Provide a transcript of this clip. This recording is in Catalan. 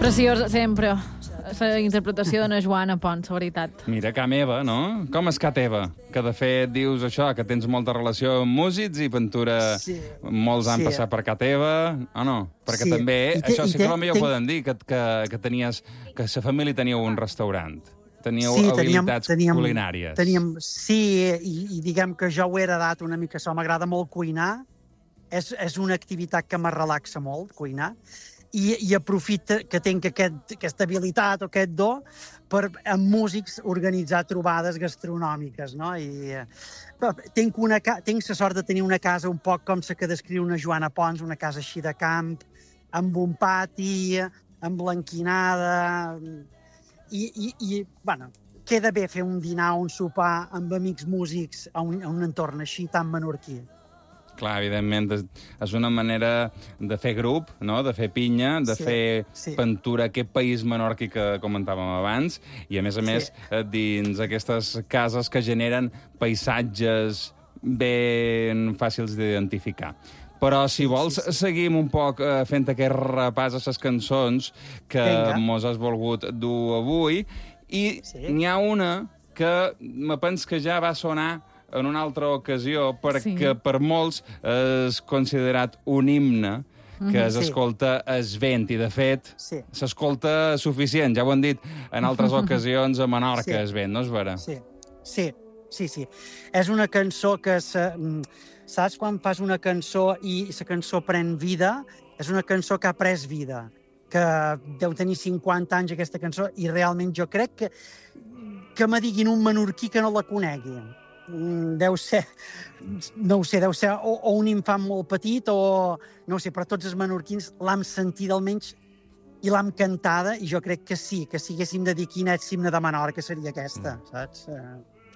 Preciosa, sempre. La interpretació de Joana Pons, la veritat. Mira, ca meva, no? Com és ca teva? Que, de fet, dius això, que tens molta relació amb músics i Ventura... Sí. Molts han passat per ca teva, o no? Perquè també, això sí que potser poden dir, que tenies... Que la família tenia un restaurant. Teníeu habilitats culinàries. Sí, i diguem que jo ho he heredat una mica això. M'agrada molt cuinar. És una activitat que me relaxa molt, cuinar. I aprofita que tinc aquesta habilitat o aquest do per, amb músics, organitzar trobades gastronòmiques, no? Tinc la sort de tenir una casa un poc com la que descriu una Joana Pons, una casa així de camp, amb un pati, emblanquinada... Bueno, queda bé fer un dinar o un sopar amb amics músics a un entorn així tan menorquí. Clar, evidentment, és una manera de fer grup, no? De fer pinya, de fer Ventura, aquest país menorquí que comentàvem abans, i a més, dins aquestes cases que generen paisatges ben fàcils d'identificar. Però, si vols, seguim un poc fent aquest repàs a les cançons que mos has volgut dur avui, i n'hi ha una que me penso que ja va sonar en una altra ocasió, perquè per molts és considerat un himne que s'escolta es vent, i de fet s'escolta suficient, ja ho han dit en altres ocasions a Menorca, es vent, no és vera? Sí. És una cançó que, saps quan fas una cançó i la cançó pren vida? És una cançó que ha pres vida, que deu tenir 50 anys aquesta cançó, i realment jo crec que me diguin un menorquí que no la conegui. Deu ser, no ho sé, deu ser o un infant molt petit o no ho sé, però tots els menorquins l'hem sentit almenys i l'hem cantada, i jo crec que sí, que si haguéssim de dir quin és l'himne de Menorca seria aquesta, saps?